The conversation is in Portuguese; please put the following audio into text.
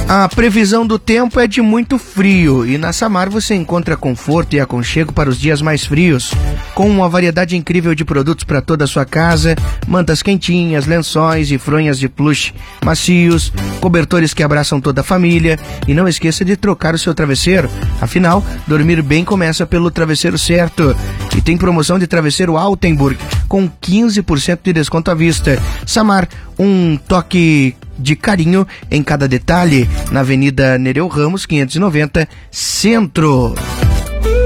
A previsão do tempo é de muito frio e na Samar você encontra conforto e aconchego para os dias mais frios, com uma variedade incrível de produtos para toda a sua casa, mantas quentinhas, lençóis e fronhas de plush macios, cobertores que abraçam toda a família e não esqueça de trocar o seu travesseiro, afinal, dormir bem começa pelo travesseiro certo. E tem promoção de travesseiro Altenburg com 15% de desconto à vista. Samar, um toque de carinho em cada detalhe, na Avenida Nereu Ramos, 590, Centro.